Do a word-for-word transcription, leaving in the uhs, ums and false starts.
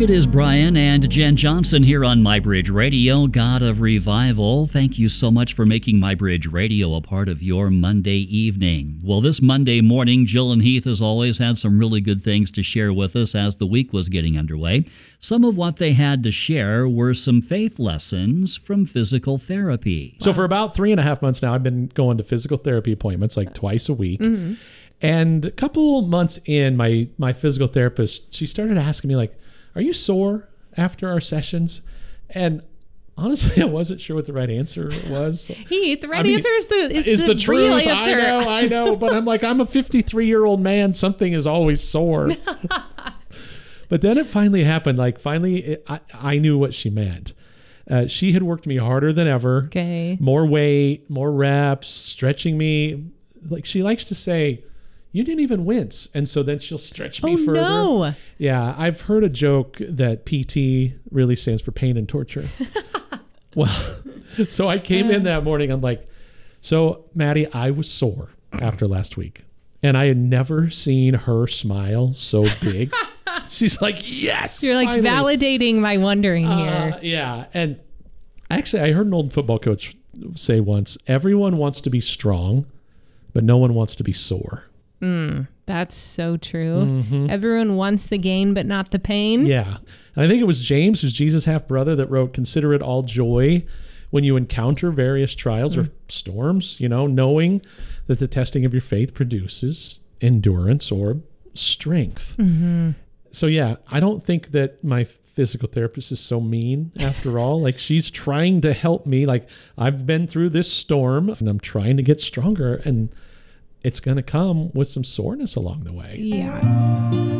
It is Brian and Jen Johnson here on MyBridge Radio, God of Revival. Thank you so much for making MyBridge Radio a part of your Monday evening. Well, this Monday morning, Jill and Heath, as always, had some really good things to share with us as the week was getting underway. Some of what they had to share were some faith lessons from physical therapy. So for about three and a half months now, I've been going to physical therapy appointments like twice a week. Mm-hmm. And a couple months in, my, my physical therapist, she started asking me like, are you sore after our sessions? And honestly, I wasn't sure what the right answer was. Heath, the right I mean, answer is the is, is the, the truth. real I answer. know, I know. But I'm like, I'm a fifty-three-year-old man. Something is always sore. But then it finally happened. Like, finally, it, I, I knew what she meant. Uh, she had worked me harder than ever. Okay. More weight, more reps, stretching me. Like, she likes to say, you didn't even wince. And so then she'll stretch me oh, further. No. Yeah, I've heard a joke that P T really stands for pain and torture. Well, so I came uh. in that morning. I'm like, so Maddie, I was sore after last week. And I had never seen her smile so big. She's like, yes. You're like finally. validating my wondering uh, here. Yeah. And actually, I heard an old football coach say once, everyone wants to be strong, but no one wants to be sore. Mm, that's so true. Mm-hmm. Everyone wants the gain, but not the pain. Yeah. And I think it was James, who's Jesus' half-brother, that wrote, consider it all joy when you encounter various trials mm. or storms, you know, knowing that the testing of your faith produces endurance or strength. Mm-hmm. So, yeah, I don't think that my physical therapist is so mean after all. Like, she's trying to help me. Like, I've been through this storm and I'm trying to get stronger, and it's going to come with some soreness along the way. Yeah.